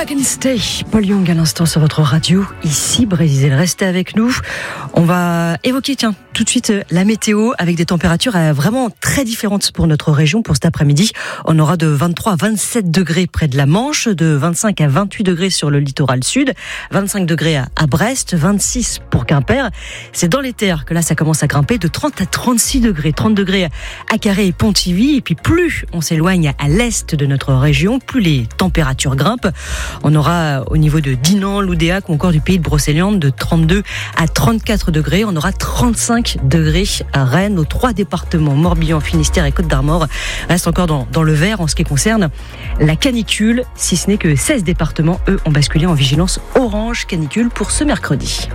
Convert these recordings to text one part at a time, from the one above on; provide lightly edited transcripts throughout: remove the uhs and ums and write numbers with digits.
Can Stay, Paul Young à l'instant sur votre radio, ici Brésil. Restez avec nous. On va évoquer, tout de suite la météo avec des températures vraiment très différentes pour notre région pour cet après-midi. On aura de 23 à 27 degrés près de la Manche, de 25 à 28 degrés sur le littoral sud, 25 degrés à Brest, 26 pour Quimper. C'est dans les terres que là ça commence à grimper de 30 à 36 degrés, 30 degrés à Carré et Pontivy. Et puis plus on s'éloigne à l'est de notre région, plus les températures grimpent. On aura au niveau de Dinan, Loudéac ou encore du pays de Brocéliande de 32 à 34 degrés. On aura 35 degrés à Rennes, aux 3 départements, Morbihan, Finistère et Côte-d'Armor. Reste encore dans le vert en ce qui concerne la canicule, si ce n'est que 16 départements, eux, ont basculé en vigilance orange canicule pour ce mercredi.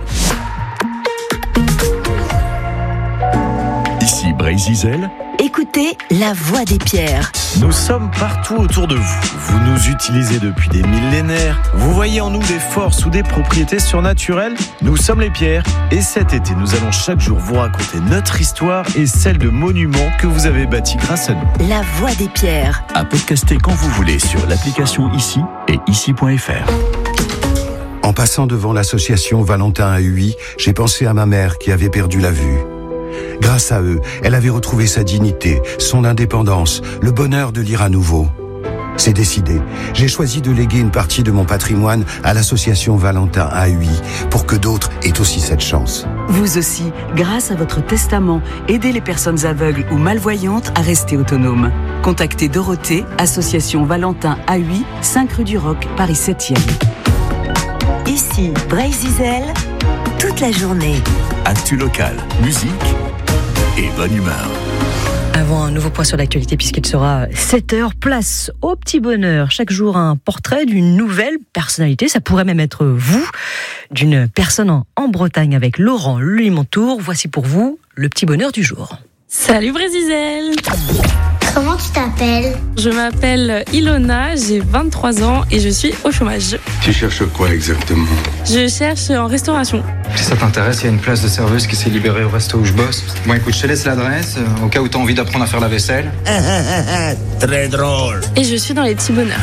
Ici Brésil. Écoutez la voix des pierres. Nous sommes partout autour de vous. Vous nous utilisez depuis des millénaires. Vous voyez en nous des forces ou des propriétés surnaturelles. Nous sommes les pierres. Et cet été, nous allons chaque jour vous raconter notre histoire et celle de monuments que vous avez bâtis grâce à nous. La voix des pierres. À podcaster quand vous voulez sur l'application Ici et ici.fr. En passant devant l'association Valentin à Huy, j'ai pensé à ma mère qui avait perdu la vue. Grâce à eux, elle avait retrouvé sa dignité, son indépendance, le bonheur de lire à nouveau. C'est décidé. J'ai choisi de léguer une partie de mon patrimoine à l'association Valentin à Huy pour que d'autres aient aussi cette chance. Vous aussi, grâce à votre testament, aidez les personnes aveugles ou malvoyantes à rester autonomes. Contactez Dorothée, association Valentin à Huy, 5 rue du Roc, Paris 7e. Ici, Brésil, toute la journée. Actu locale, musique et bonne humeur. Avant un nouveau point sur l'actualité, puisqu'il sera 7h, place au petit bonheur. Chaque jour, un portrait d'une nouvelle personnalité. Ça pourrait même être vous, d'une personne en Bretagne avec Laurent Limontour. Voici pour vous le petit bonheur du jour. Salut Brésil. Comment tu t'appelles ? Je m'appelle Ilona, j'ai 23 ans et je suis au chômage. Tu cherches quoi exactement ? Je cherche en restauration. Si ça t'intéresse, il y a une place de serveuse qui s'est libérée au resto où je bosse. Bon écoute, je te laisse l'adresse, au cas où t'as envie d'apprendre à faire la vaisselle. Très drôle. Et je suis dans les petits bonheurs.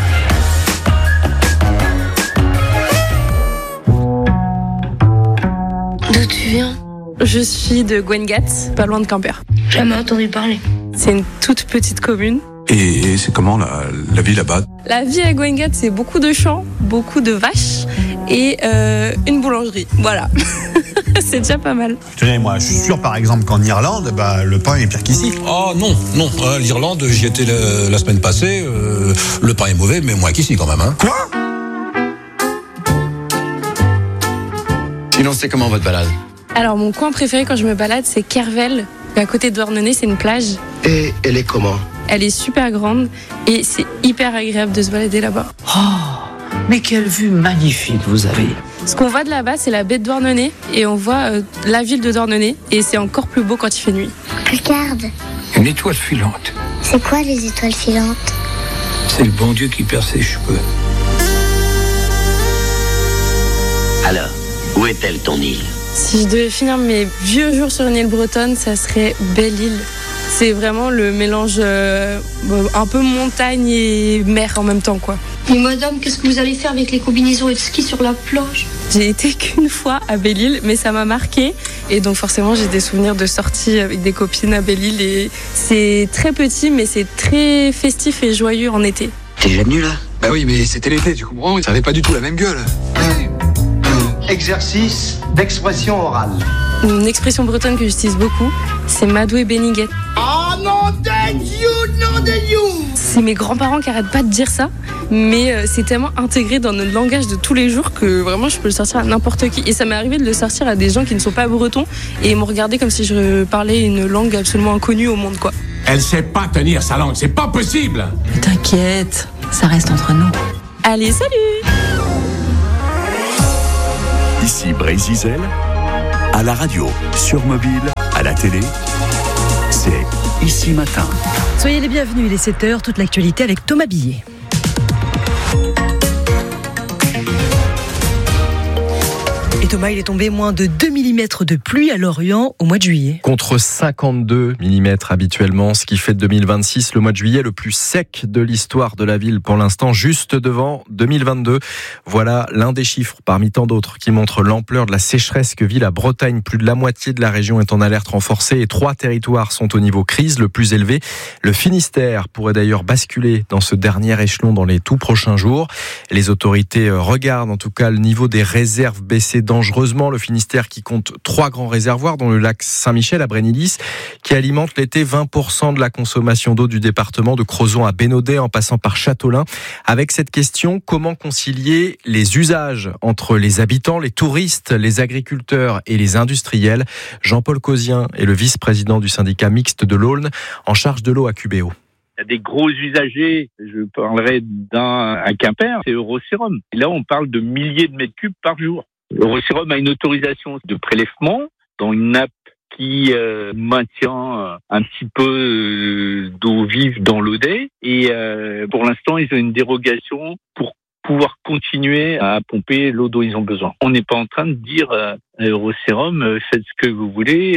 D'où tu viens ? Je suis de Gwengat, pas loin de Quimper. Jamais entendu parler. C'est une toute petite commune. Et c'est comment la vie là-bas ? La vie à Gwengat, c'est beaucoup de champs, beaucoup de vaches et une boulangerie. Voilà. C'est déjà pas mal. Moi, je suis sûr, par exemple, qu'en Irlande, le pain est pire qu'ici. Oh non. L'Irlande, j'y étais la semaine passée. Le pain est mauvais, mais moins qu'ici quand même. Hein. Quoi ? Sinon, c'est comment votre balade ? Alors, mon coin préféré quand je me balade, c'est Kervel. À côté de Douarnenez, c'est une plage. Et elle est comment ? Elle est super grande et c'est hyper agréable de se balader là-bas. Oh, mais quelle vue magnifique vous avez. Ce qu'on voit de là-bas, c'est la baie de Douarnenez et on voit la ville de Douarnenez et c'est encore plus beau quand il fait nuit. Regarde. Une étoile filante. C'est quoi les étoiles filantes ? C'est le bon Dieu qui perd ses cheveux. Alors, où est-elle ton île ? Si je devais finir mes vieux jours sur une île bretonne, ça serait Belle-Île. C'est vraiment le mélange un peu montagne et mer en même temps, quoi. Mais madame, qu'est-ce que vous allez faire avec les combinaisons et le ski sur la plage ? J'ai été qu'une fois à Belle-Île, mais ça m'a marqué. Et donc forcément, j'ai des souvenirs de sorties avec des copines à Belle-Île. Et c'est très petit, mais c'est très festif et joyeux en été. T'es jamais venu là ? Bah oui, mais c'était l'été, tu comprends ? Ça avait pas du tout la même gueule. Exercice d'expression orale. Une expression bretonne que j'utilise beaucoup, c'est Madoué Beniguet. Oh non de Dieu. C'est mes grands-parents qui arrêtent pas de dire ça, mais c'est tellement intégré dans notre langage de tous les jours que vraiment je peux le sortir à n'importe qui. Et ça m'est arrivé de le sortir à des gens qui ne sont pas bretons et ils m'ont regardé comme si je parlais une langue absolument inconnue au monde, quoi. Elle sait pas tenir sa langue, c'est pas possible. T'inquiète, ça reste entre nous. Allez, salut! Ici Brésil, à la radio, sur mobile, à la télé, c'est Ici Matin. Soyez les bienvenus, il est 7h, toute l'actualité avec Thomas Billet. Et Thomas, il est tombé moins de 2 mm de pluie à Lorient au mois de juillet. Contre 52 mm habituellement, ce qui fait de 2026 le mois de juillet le plus sec de l'histoire de la ville pour l'instant, juste devant 2022. Voilà l'un des chiffres parmi tant d'autres qui montre l'ampleur de la sécheresse que vit la Bretagne. Plus de la moitié de la région est en alerte renforcée et 3 territoires sont au niveau crise le plus élevé. Le Finistère pourrait d'ailleurs basculer dans ce dernier échelon dans les tout prochains jours. Les autorités regardent en tout cas le niveau des réserves baisser dangereusement. Le Finistère qui compte 3 grands réservoirs dont le lac Saint-Michel à Brénilis qui alimente l'été 20% de la consommation d'eau du département, de Crozon à Bénodet en passant par Châteaulin. Avec cette question, comment concilier les usages entre les habitants, les touristes, les agriculteurs et les industriels? Jean-Paul Causien est le vice-président du syndicat mixte de l'Aulne en charge de l'eau à Cubéo. Il y a des gros usagers, je parlerai d'un à Quimper, c'est Eurosérum. Et là, on parle de milliers de mètres cubes par jour. Eurosérum a une autorisation de prélèvement dans une nappe qui maintient un petit peu d'eau vive dans l'Audet. Et pour l'instant, ils ont une dérogation pour pouvoir continuer à pomper l'eau dont ils ont besoin. On n'est pas en train de dire à Eurosérum, faites ce que vous voulez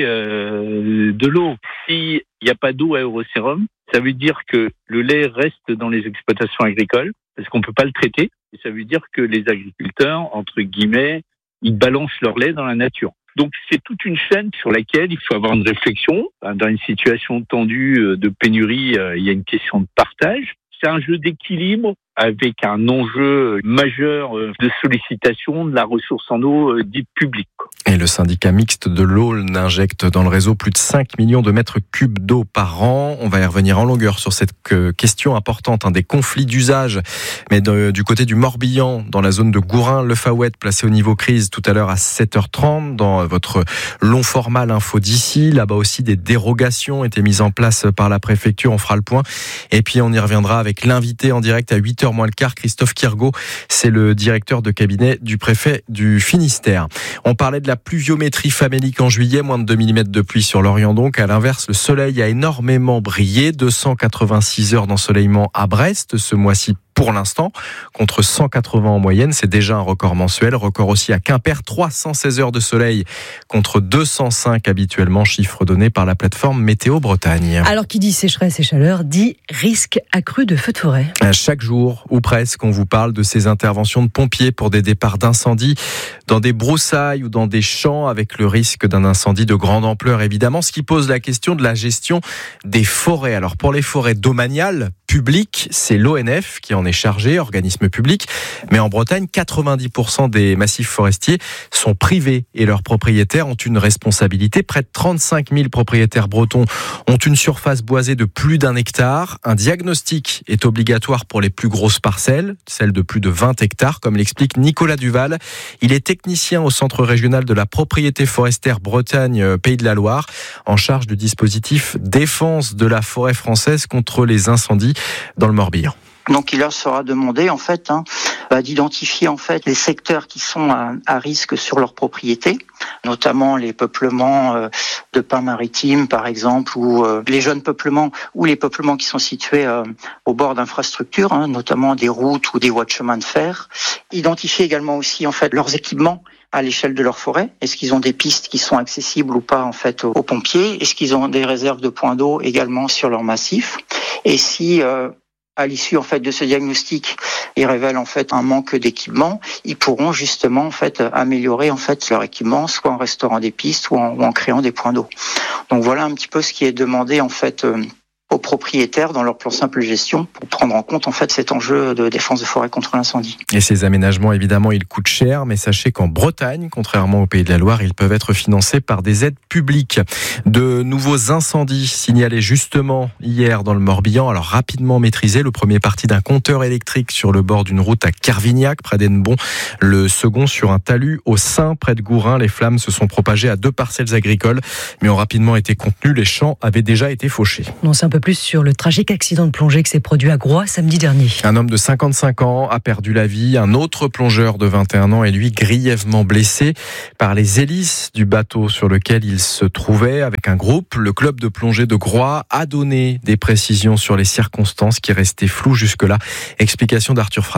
de l'eau. S'il n'y a pas d'eau à Eurosérum, ça veut dire que le lait reste dans les exploitations agricoles, parce qu'on ne peut pas le traiter. Et ça veut dire que les agriculteurs, entre guillemets, ils balancent leur lait dans la nature. Donc c'est toute une chaîne sur laquelle il faut avoir une réflexion. Dans une situation tendue de pénurie, il y a une question de partage. C'est un jeu d'équilibre avec un enjeu majeur de sollicitation de la ressource en eau dite publique. Et le syndicat mixte de l'Aulne injecte dans le réseau plus de 5 millions de mètres cubes d'eau par an. On va y revenir en longueur sur cette question importante, des conflits d'usage. Mais du côté du Morbihan, dans la zone de Gourin, Lefawette, placé au niveau crise tout à l'heure à 7h30, dans votre long format l'info d'ici. Là-bas aussi, des dérogations étaient mises en place par la préfecture. On fera le point. Et puis, on y reviendra avec l'invité en direct à 8h moins le quart, Christophe Kirgaud. C'est le directeur de cabinet du préfet du Finistère. On parlait de la pluviométrie famélique en juillet, moins de 2 mm de pluie sur l'Orient donc. À l'inverse, le soleil a énormément brillé. 286 heures d'ensoleillement à Brest ce mois-ci pour l'instant, contre 180 en moyenne. C'est déjà un record mensuel. Record aussi à Quimper, 316 heures de soleil contre 205 habituellement, chiffre donné par la plateforme Météo Bretagne. Alors qui dit sécheresse et chaleur dit risque accru de feux de forêt. Chaque jour, ou presque, on vous parle de ces interventions de pompiers pour des départs d'incendie dans des broussailles ou dans des champs, avec le risque d'un incendie de grande ampleur évidemment, ce qui pose la question de la gestion des forêts. Alors pour les forêts domaniales publiques, c'est l'ONF qui en est chargé, organisme public, mais en Bretagne, 90% des massifs forestiers sont privés et leurs propriétaires ont une responsabilité. Près de 35 000 propriétaires bretons ont une surface boisée de plus d'1 hectare. Un diagnostic est obligatoire pour les plus grosses parcelles, celles de plus de 20 hectares, comme l'explique Nicolas Duval. Il est technicien au Centre régional de la propriété forestière Bretagne Pays de la Loire, en charge du dispositif défense de la forêt française contre les incendies dans le Morbihan. Donc il leur sera demandé d'identifier les secteurs qui sont à risque sur leur propriété, notamment les peuplements de pins maritimes par exemple, ou les jeunes peuplements ou les peuplements qui sont situés au bord d'infrastructures, notamment des routes ou des voies de chemin de fer. Identifier également aussi leurs équipements à l'échelle de leur forêt. Est-ce qu'ils ont des pistes qui sont accessibles ou pas aux pompiers? Est-ce qu'ils ont des réserves de points d'eau également sur leur massif? Et si à l'issue de ce diagnostic, ils révèlent un manque d'équipement, ils pourront justement améliorer leur équipement, soit en restaurant des pistes ou en créant des points d'eau. Donc voilà un petit peu ce qui est demandé aux propriétaires dans leur plan simple gestion pour prendre en compte cet enjeu de défense de forêt contre l'incendie. Et ces aménagements, évidemment, ils coûtent cher, mais sachez qu'en Bretagne, contrairement au Pays de la Loire, ils peuvent être financés par des aides publiques. De nouveaux incendies signalés justement hier dans le Morbihan, alors rapidement maîtrisés. Le premier parti d'un compteur électrique sur le bord d'une route à Carvignac, près d'Hennebon. Le second sur un talus au Sein, près de Gourin. Les flammes se sont propagées à 2 parcelles agricoles, mais ont rapidement été contenues. Les champs avaient déjà été fauchés. On sait un peu plus sur le tragique accident de plongée qui s'est produit à Groix samedi dernier. Un homme de 55 ans a perdu la vie. Un autre plongeur de 21 ans est lui grièvement blessé par les hélices du bateau sur lequel il se trouvait avec un groupe. Le club de plongée de Groix a donné des précisions sur les circonstances qui restaient floues jusque-là. Explication d'Arthur Fradin.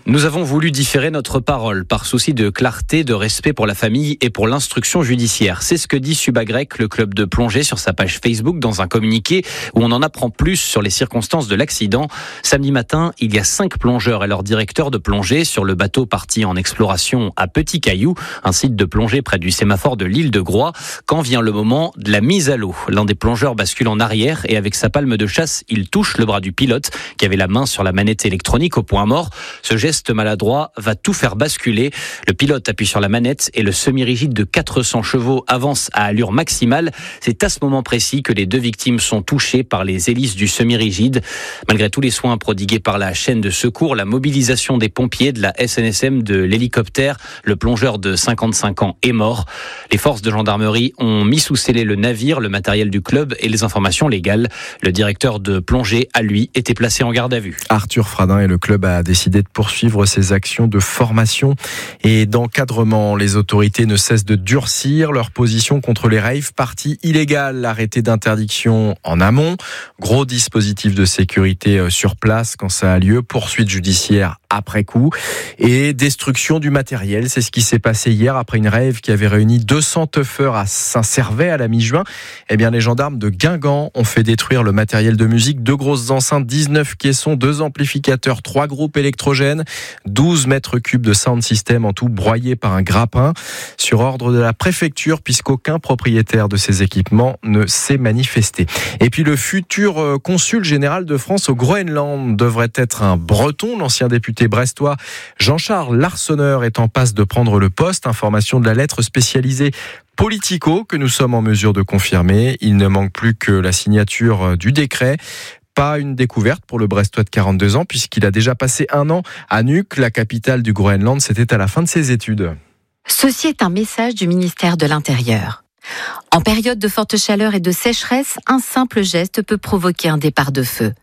Nous avons voulu différer notre parole par souci de clarté, de respect pour la famille et pour l'instruction judiciaire. C'est ce que dit Subagrec, le club de plongée, sur sa page Facebook dans un communiqué où on en apprend plus sur les circonstances de l'accident. Samedi matin, il y a 5 plongeurs et leur directeur de plongée sur le bateau parti en exploration à Petit Caillou, un site de plongée près du sémaphore de l'île de Groix, quand vient le moment de la mise à l'eau. L'un des plongeurs bascule en arrière et avec sa palme de chasse, il touche le bras du pilote qui avait la main sur la manette électronique au point mort. Ce geste maladroit va tout faire basculer. Le pilote appuie sur la manette et le semi-rigide de 400 chevaux avance à allure maximale. C'est à ce moment précis que les 2 victimes sont touchées par les hélices du semi-rigide. Malgré tous les soins prodigués par la chaîne de secours, la mobilisation des pompiers, de la SNSM, de l'hélicoptère, le plongeur de 55 ans est mort. Les forces de gendarmerie ont mis sous scellé le navire, le matériel du club et les informations légales. Le directeur de plongée, à lui, était placé en garde à vue. Arthur Fradin et le club a décidé de poursuivre ces actions de formation et d'encadrement. Les autorités ne cessent de durcir leur position contre les raves parties illégales. Arrêté d'interdiction en amont, gros dispositif de sécurité sur place quand ça a lieu, poursuite judiciaire après coup et destruction du matériel. C'est ce qui s'est passé hier après une rave qui avait réuni 200 teufeurs à Saint-Servais à la mi-juin. Eh bien, les gendarmes de Guingamp ont fait détruire le matériel de musique, 2 grosses enceintes, 19 caissons, 2 amplificateurs, 3 groupes électrogènes, 12 mètres cubes de sound system en tout broyés par un grappin sur ordre de la préfecture puisqu'aucun propriétaire de ces équipements ne s'est manifesté. Et puis le futur consul général de France au Groenland devrait être un Breton. L'ancien député brestois Jean-Charles Larsonneur est en passe de prendre le poste. Information de la lettre spécialisée Politico que nous sommes en mesure de confirmer. Il ne manque plus que la signature du décret. Pas une découverte pour le Brestois de 42 ans puisqu'il a déjà passé 1 an à Nuuk, la capitale du Groenland. C'était à la fin de ses études. Ceci est un message du ministère de l'Intérieur. En période de forte chaleur et de sécheresse, un simple geste peut provoquer un départ de feu.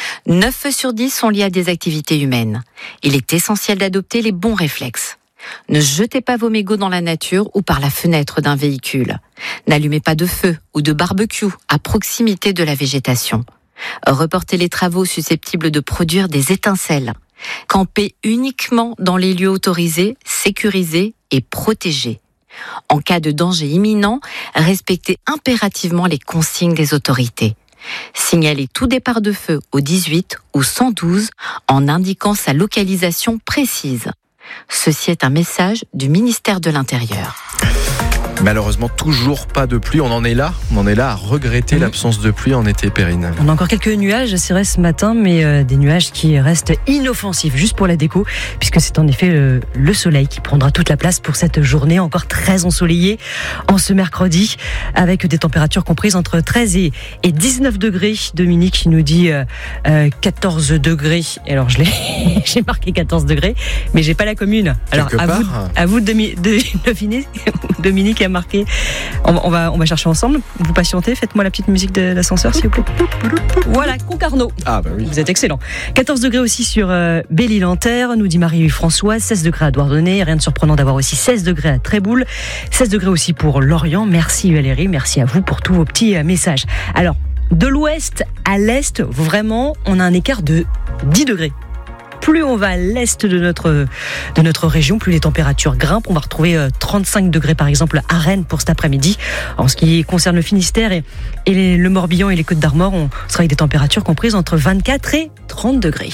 9 feux sur 10 sont liés à des activités humaines. Il est essentiel d'adopter les bons réflexes. Ne jetez pas vos mégots dans la nature ou par la fenêtre d'un véhicule. N'allumez pas de feu ou de barbecue à proximité de la végétation. Reportez les travaux susceptibles de produire des étincelles. Campez uniquement dans les lieux autorisés, sécurisés et protégés. En cas de danger imminent, respectez impérativement les consignes des autorités. Signalez tout départ de feu au 18 ou 112 en indiquant sa localisation précise. Ceci est un message du ministère de l'Intérieur. Malheureusement, toujours pas de pluie. On en est là à regretter l'absence de pluie en été, Perrine. On a encore quelques nuages, c'est vrai ce matin, mais des nuages qui restent inoffensifs, juste pour la déco, puisque c'est en effet le soleil qui prendra toute la place pour cette journée encore très ensoleillée en ce mercredi, avec des températures comprises entre 13 et 19 degrés. Dominique nous dit 14 degrés. Alors j'ai marqué 14 degrés, mais j'ai pas la commune. Alors à vous de deviner. Dominique a marqué. On va chercher ensemble. Vous patientez. Faites-moi la petite musique de l'ascenseur, s'il vous plaît. Voilà, Concarneau. Ah bah oui. Vous êtes excellent. 14 degrés aussi sur Belle-Île-en-Terre, nous dit Marie-Françoise. 16 degrés à Douarnenez. Rien de surprenant d'avoir aussi 16 degrés à Tréboul. 16 degrés aussi pour Lorient. Merci Valérie. Merci à vous pour tous vos petits messages. Alors, de l'ouest à l'est, vraiment, on a un écart de 10 degrés. Plus on va à l'est de notre région, plus les températures grimpent. On va retrouver 35 degrés par exemple à Rennes pour cet après-midi. En ce qui concerne le Finistère et le Morbihan et les Côtes d'Armor, on sera avec des températures comprises entre 24 et 30 degrés.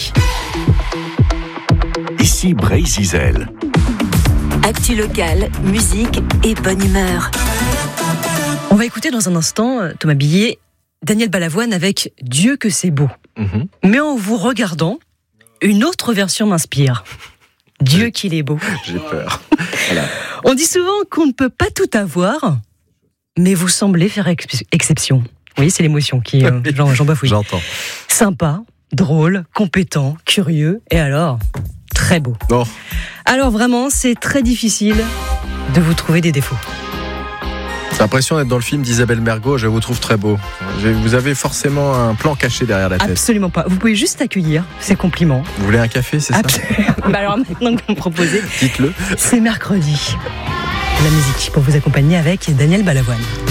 Ici Brézizel. Actu locale, musique et bonne humeur. On va écouter dans un instant, Thomas Billet, Daniel Balavoine avec Dieu que c'est beau. Mais en vous regardant, une autre version m'inspire. Dieu qu'il est beau. J'ai peur. Voilà. On dit souvent qu'on ne peut pas tout avoir, mais vous semblez faire exception. Vous voyez, c'est l'émotion qui... j'en bafouille. J'entends. Sympa, drôle, compétent, curieux, et alors, très beau. Oh. Alors vraiment, c'est très difficile de vous trouver des défauts. J'ai l'impression d'être dans le film d'Isabelle Mergo, je vous trouve très beau. Vous avez forcément un plan caché derrière la tête. Absolument pas. Vous pouvez juste accueillir ces compliments. Vous voulez un café, c'est ça ? Bah alors maintenant que vous me proposez, dites-le. C'est mercredi. La musique pour vous accompagner avec Daniel Balavoine.